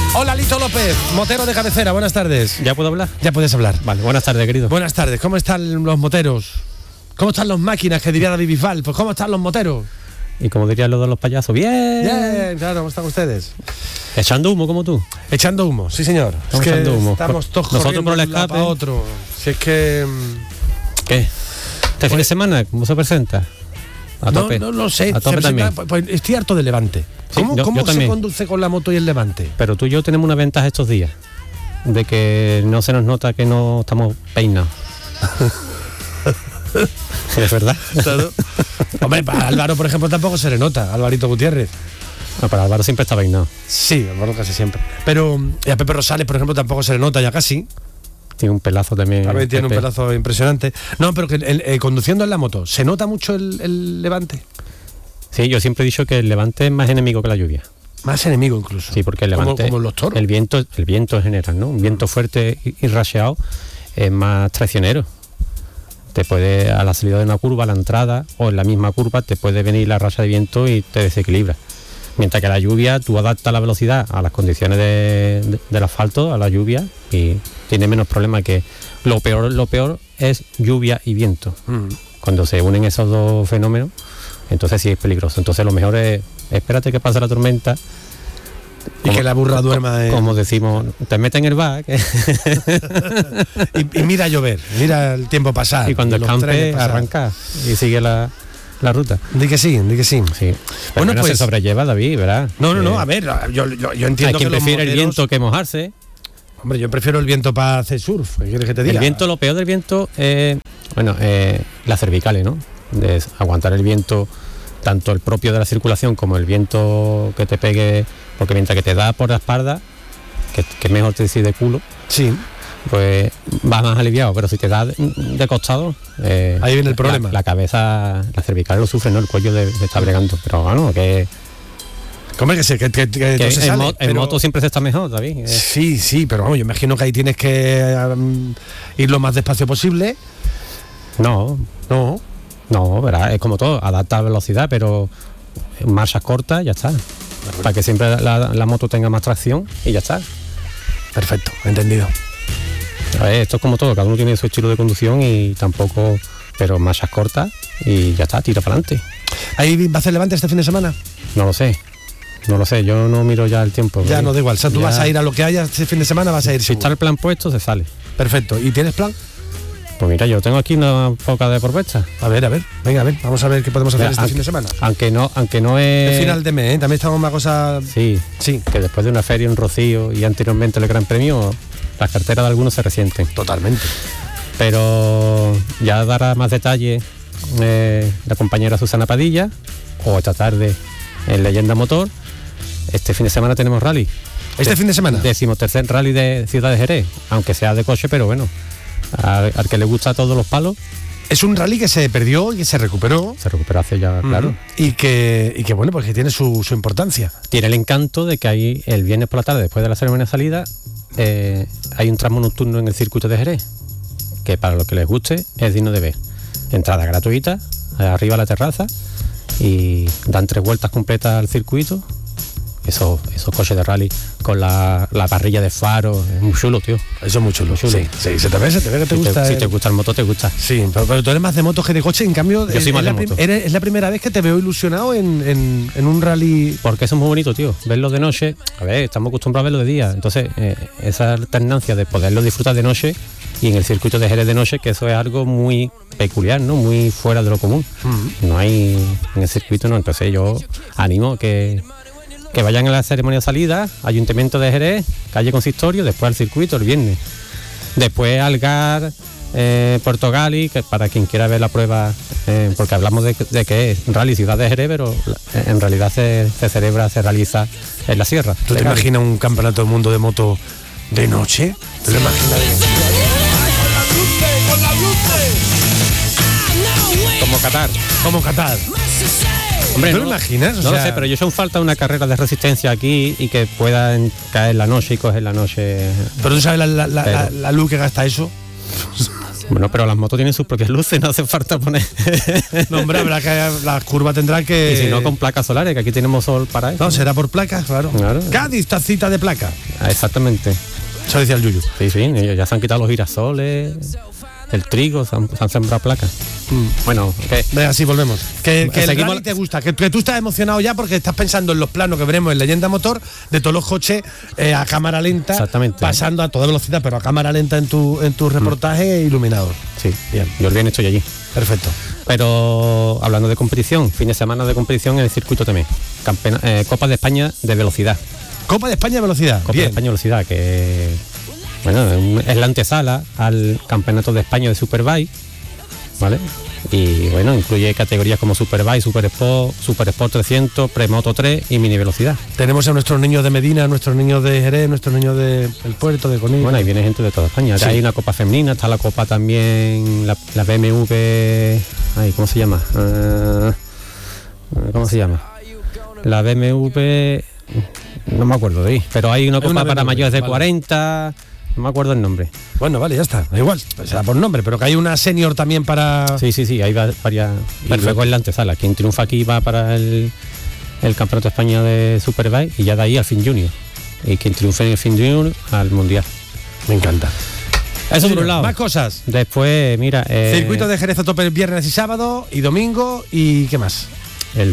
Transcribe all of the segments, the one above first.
Hola, Lito López, motero de cabecera, buenas tardes. ¿Ya puedo hablar? Ya puedes hablar. Vale, buenas tardes, querido. Buenas tardes, ¿cómo están los moteros? ¿Cómo están las máquinas, que diría David Bisbal? Pues ¿cómo están los moteros? Y como dirían los de los payasos, ¡bien! Bien, claro, ¿cómo están ustedes? Echando humo como tú. Echando humo, sí señor. Estamos echando humo. Estamos todos Nosotros corriendo por el de un lado escape. para otro. Si es que... ¿Qué? ¿Este fin de semana cómo se presenta? A tope. No lo sé. A tope también. Pues estoy harto de Levante. Sí, ¿Cómo yo se también. conduce con la moto y el Levante? Pero tú y yo tenemos una ventaja estos días. De que no se nos nota que no estamos peinados. ¿Es verdad? Claro. Hombre, para Álvaro, por ejemplo, tampoco se le nota. Alvarito Gutiérrez. No, para Álvaro siempre está peinado. Sí, Álvaro casi siempre. Pero y a Pepe Rosales, por ejemplo, tampoco se le nota ya casi. Tiene un pelazo también. A ver, tiene un Pepe. pelazo impresionante. No, pero que conduciendo en la moto, ¿se nota mucho el Levante? Sí, yo siempre he dicho que el Levante es más enemigo que la lluvia. Más enemigo incluso. Sí, porque el Levante, como los toros. el viento en general, ¿no? Un viento fuerte y racheado es más traicionero. Te puede, a la salida de una curva, a la entrada o en la misma curva, te puede venir la racha de viento y te desequilibra. Mientras que la lluvia, tú adaptas la velocidad a las condiciones del asfalto, a la lluvia, y tiene menos problemas. Que lo peor es lluvia y viento. Cuando se unen esos dos fenómenos, entonces sí es peligroso. Entonces lo mejor es espérate que pase la tormenta y que la burra duerma. Como decimos, te meten en el bar y mira a llover, mira el tiempo pasar. Y cuando escampe, arranca y sigue la ruta. Di que sí. Sí. Pero Bueno, no pues, se sobrelleva, David, ¿verdad? No, a ver, yo entiendo hay quien que prefiere los el viento que mojarse. Hombre, yo prefiero el viento para hacer surf. ¿Qué quieres que te diga? El viento, lo peor del viento es, las cervicales, ¿no? De aguantar el viento, tanto el propio de la circulación como el viento que te pegue, porque mientras que te da por la espalda, que mejor te decide de culo, sí, pues vas más aliviado, pero si te da de costado, ahí viene el problema. La cabeza, la cervical lo sufre, ¿no? El cuello le está bregando, pero bueno, que en moto siempre se está mejor, David. Sí, pero vamos, yo imagino que ahí tienes que ir lo más despacio posible. No, ¿verdad? Es como todo, adapta velocidad, pero en marchas cortas ya está. Para que siempre la moto tenga más tracción y ya está. Perfecto, entendido. A ver, esto es como todo, cada uno tiene su estilo de conducción y tampoco, pero marchas cortas y ya está, tira para adelante. ¿Ahí va a hacer Levante este fin de semana? No lo sé, yo no miro ya el tiempo. Ya no da igual, o sea, tú vas a ir a lo que haya este fin de semana, vas a ir. Si está el plan puesto, se sale. Perfecto, ¿y tienes plan? Pues mira, yo tengo aquí una poca de propuestas. A ver, venga, vamos a ver qué podemos hacer este fin de semana. Aunque no es... El final de mes, ¿eh? También estamos una cosa... Sí, que después de una feria en Rocío y anteriormente el Gran Premio, las carteras de algunos se resienten. Totalmente. Pero ya dará más detalle la compañera Susana Padilla, o esta tarde en Leyenda Motor. Este fin de semana tenemos rally. ¿Este fin de semana? 13º rally de Ciudad de Jerez, aunque sea de coche, pero bueno. Al que le gusta todos los palos. Es un rally que se perdió y que se recuperó. Se recuperó hace ya, claro. Y que bueno, pues que tiene su importancia. Tiene el encanto de que ahí el viernes por la tarde, después de la ceremonia de salida, hay un tramo nocturno en el circuito de Jerez, que para los que les guste es digno de ver. Entrada gratuita, arriba a la terraza, y dan 3 vueltas completas al circuito. Esos coches de rally con la parrilla de faro, es muy chulo, tío. Eso es muy chulo. Sí, se te ve que te gusta. Si te gusta el moto, te gusta. Sí, pero tú eres más de motos que de coche, en cambio, yo soy más de moto. Es la primera vez que te veo ilusionado en un rally. Porque eso es muy bonito, tío. Verlo de noche, a ver, estamos acostumbrados a verlo de día. Entonces, esa alternancia de poderlo disfrutar de noche y en el circuito de Jerez de noche, que eso es algo muy peculiar, ¿no? Muy fuera de lo común. No hay en el circuito, ¿no? Entonces yo animo que vayan a la ceremonia de salida, Ayuntamiento de Jerez, calle Consistorio, después al circuito el viernes. Después Algar, Puerto Gali, que para quien quiera ver la prueba, porque hablamos de que es Rally Ciudad de Jerez, pero en realidad se realiza en la sierra. ¿Tú te imaginas un campeonato del mundo de moto de noche? ¿Te lo imaginas? Como Qatar. Hombre, ¿tú lo imaginas? No lo sé, pero yo he hecho falta una carrera de resistencia aquí y que puedan caer la noche y coger la noche. Pero tú sabes la luz que gasta eso. Bueno, pero las motos tienen sus propias luces, no hace falta poner. No, hombre, habrá que las curvas tendrán que. Y si no, con placas solares, que aquí tenemos sol para eso. No, será por placas, claro. Cádiz, tacita de placa. Exactamente. Eso decía el Yuyu. Sí, ellos ya se han quitado los girasoles, el trigo, se han sembrado placas. Bueno, ¿qué? Venga, sí, volvemos. Que el Seguimos. rally te gusta, que tú estás emocionado ya porque estás pensando en los planos que veremos en Leyenda Motor de todos los coches a cámara lenta. Exactamente. Pasando a toda velocidad, pero a cámara lenta en tu reportaje iluminados. Sí, Bien. Yo el viernes estoy allí. Perfecto. Pero hablando de competición, fin de semana de competición en el circuito también. Copa de España de velocidad. Copa de España de velocidad. Copa Bien. de España de velocidad, que bueno, es la antesala al Campeonato de España de Superbike, ¿vale? Y bueno, incluye categorías como Superbike, Super Sport 300, Premoto 3 y mini velocidad. Tenemos a nuestros niños de Medina, a nuestros niños de Jerez, nuestros niños del Puerto, de Conil. Bueno, ahí viene gente de toda España. Sí. Hay una copa femenina, está la copa también, la BMW. Ay, ¿cómo se llama? ¿Cómo se llama? La BMW. No me acuerdo de ahí, pero hay una copa para mayores de 40. No me acuerdo el nombre. Bueno, vale, ya está. Da igual, será por nombre, pero que hay una senior también para. Sí, hay varias. Y luego en la antesala. Quien triunfa aquí va para el Campeonato de España de Superbike y ya de ahí al Fin Junior. Y quien triunfe en el Fin Junior al Mundial. Me encanta. Eso por un lado. Más cosas. Después, mira. Circuito de Jerez a tope el viernes y sábado y domingo. ¿Y qué más? El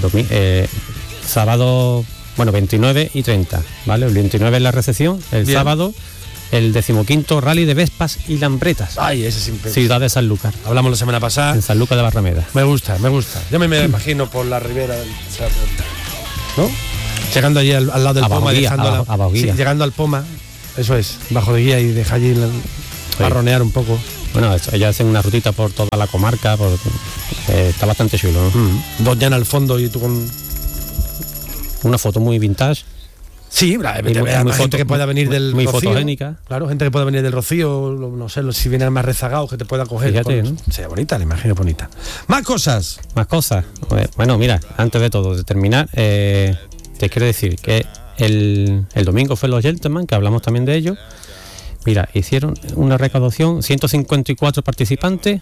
sábado, bueno, 29 y 30, ¿vale? El 29 es la recepción, el Bien. sábado el 15º Rally de Vespas y Lambretas. Ay, ese siempre. Ciudad de Sanlúcar, Hablamos la semana pasada. en Sanlúcar de Barrameda. Me gusta. Yo me imagino por la ribera del. ¿No? Llegando allí al lado del A Poma y Baguía, dejando a Baguía. sí, llegando al Poma. Eso es, bajo de guía y deja allí parronear un poco. Bueno, ellos hacen una rutita por toda la comarca, está bastante chulo, ¿no? Doñana al fondo y tú con. Una foto muy vintage. Sí, gente que pueda venir del muy Rocío. fotogénica. Claro, gente que pueda venir del Rocío, no sé, si vienen más rezagados que te pueda coger. Fíjate, ¿no? Sea bonita, la imagen es bonita. Más cosas. Más cosas. Bueno, mira, antes de todo, de terminar, te quiero decir que el domingo fue los Gentleman, que hablamos también de ellos. Mira, hicieron una recaudación, 154 participantes,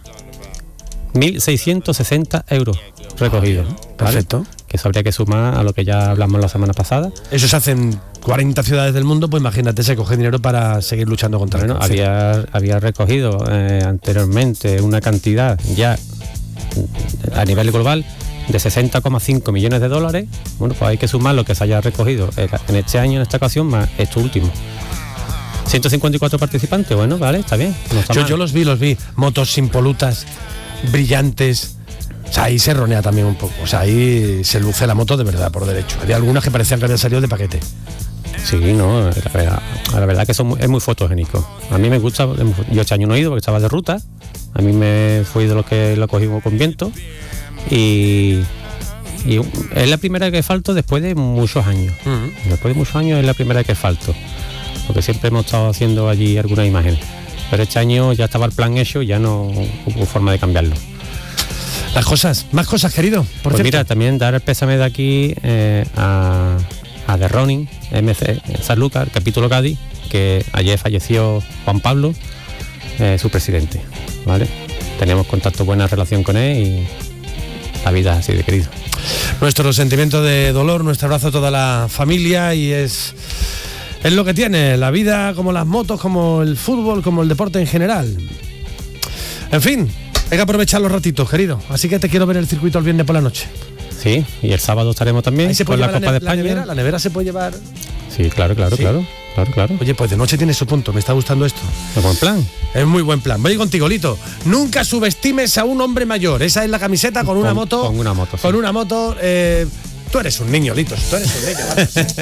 1.660 euros recogidos. ¿vale? Perfecto. Que eso habría que sumar a lo que ya hablamos la semana pasada. Eso se hace en 40 ciudades del mundo, pues imagínate, se coge dinero para seguir luchando contra el cáncer. Había recogido anteriormente una cantidad ya a nivel global de 60,5 millones de dólares. Bueno, pues hay que sumar lo que se haya recogido en este año, en esta ocasión, más esto último. 154 participantes, bueno, vale, está bien. No está mal. Yo los vi, motos impolutas, brillantes. O sea, ahí se ronea también un poco. O sea, ahí se luce la moto de verdad, por derecho. Había algunas que parecían que habían salido de paquete. Sí, no, la verdad que es muy fotogénico. A mí me gusta, yo este año no he ido porque estaba de ruta. A mí me fui de lo que lo cogimos con viento. Y es la primera que falto después de muchos años. Después de muchos años es la primera que falto. Porque siempre hemos estado haciendo allí algunas imágenes. Pero este año ya estaba el plan hecho y ya no hubo forma de cambiarlo. Más cosas, querido. Por Pues cierto. mira, también dar el pésame de aquí a The Running MC Sanlúcar, capítulo Cádiz, que ayer falleció Juan Pablo, su presidente, ¿vale? Tenemos contacto, buena relación con él y la vida así de querido. Nuestro sentimiento de dolor, nuestro abrazo a toda la familia y es lo que tiene la vida, como las motos, como el fútbol, como el deporte en general. En fin, hay que aprovechar los ratitos, querido. Así que te quiero ver el circuito el viernes por la noche. Sí, y el sábado estaremos también Ahí se puede con la llevar Copa de España. la nevera se puede llevar. Sí, claro. Sí. Claro. Oye, pues de noche tiene su punto, me está gustando esto. ¿Es buen plan? Es muy buen plan. Voy contigo, Lito. Nunca subestimes a un hombre mayor. Esa es la camiseta con una moto. Con una moto, sí. Con una moto. Tú eres un niño, Lito. Tú eres un niño. Vamos.